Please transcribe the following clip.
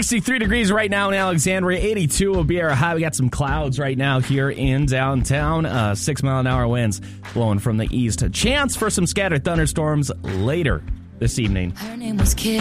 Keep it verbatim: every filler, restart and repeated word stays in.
sixty-three degrees right now in Alexandria. eighty-two will be our high. We got some clouds right now here in downtown. Uh, six mile an hour winds blowing from the east. A chance for some scattered thunderstorms later this evening. Her name was Kid.